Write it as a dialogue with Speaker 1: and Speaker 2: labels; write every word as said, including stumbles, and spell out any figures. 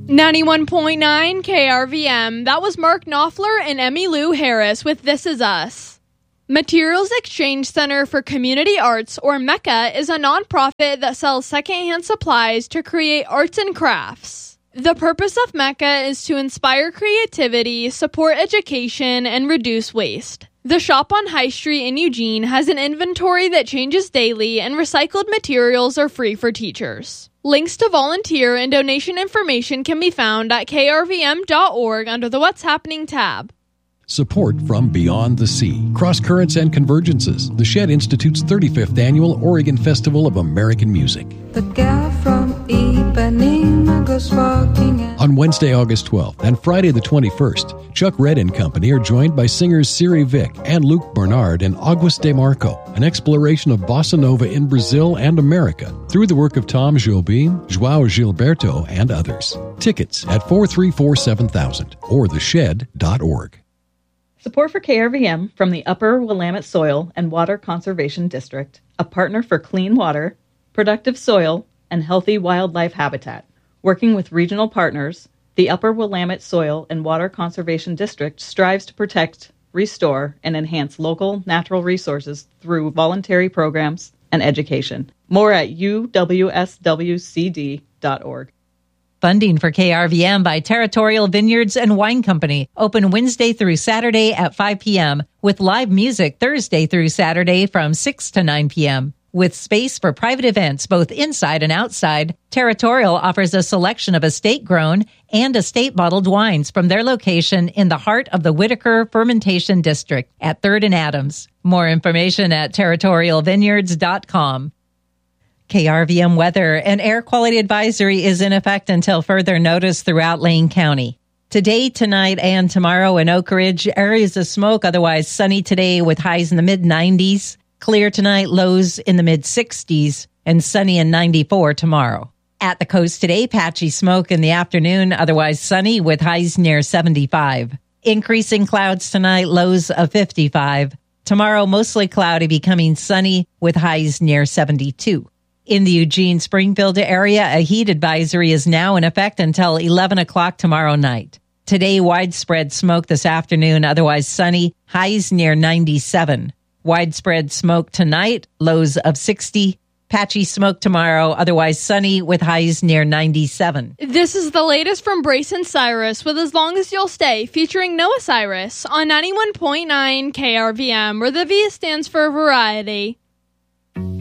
Speaker 1: ninety-one point nine K R V M. That was Mark Knopfler and Emmy Lou Harris with This Is Us. Materials Exchange Center for Community Arts, or MECCA, is a nonprofit that sells secondhand supplies to create arts and crafts. The purpose of MECCA is to inspire creativity, support education, and reduce waste. The shop on High Street in Eugene has an inventory that changes daily, and recycled materials are free for teachers. Links to volunteer and donation information can be found at K R V M dot org under the What's Happening tab.
Speaker 2: Support from Beyond the Sea, Cross Currents and Convergences, the Shed Institute's thirty-fifth Annual Oregon Festival of American Music.
Speaker 3: The girl from Ipanema goes walking in.
Speaker 2: On Wednesday, August twelfth and Friday the twenty-first, Chuck Red and Company are joined by singers Siri Vick and Luke Bernard and August DeMarco, an exploration of bossa nova in Brazil and America through the work of Tom Jobim, João Gilberto, and others. Tickets at four three four seven thousand or the shed dot org.
Speaker 4: Support for K R V M from the Upper Willamette Soil and Water Conservation District, a partner for clean water, productive soil, and healthy wildlife habitat. Working with regional partners, the Upper Willamette Soil and Water Conservation District strives to protect, restore, and enhance local natural resources through voluntary programs and education. More at U W S W C D dot org.
Speaker 5: Funding for K R V M by Territorial Vineyards and Wine Company. Open Wednesday through Saturday at five p.m. with live music Thursday through Saturday from six to nine p.m. With space for private events both inside and outside, Territorial offers a selection of estate-grown and estate-bottled wines from their location in the heart of the Whitaker Fermentation District at third and Adams. More information at territorial vineyards dot com. K R V M weather. An air quality advisory is in effect until further notice throughout Lane County. Today, tonight, and tomorrow in Oak Ridge, areas of smoke, otherwise sunny today with highs in the mid nineties. Clear tonight, lows in the mid sixties, and sunny and ninety-four tomorrow. At the coast today, patchy smoke in the afternoon, otherwise sunny with highs near seventy-five. Increasing clouds tonight, lows of fifty-five. Tomorrow, mostly cloudy, becoming sunny with highs near seventy-two. In the Eugene-Springfield area, a heat advisory is now in effect until eleven o'clock tomorrow night. Today, widespread smoke this afternoon, otherwise sunny, highs near ninety-seven. Widespread smoke tonight, lows of sixty. Patchy smoke tomorrow, otherwise sunny with highs near ninety-seven.
Speaker 1: This is the latest from Brace and Cyrus with As Long As You'll Stay, featuring Noah Cyrus on ninety-one point nine K R V M, where the V stands for variety.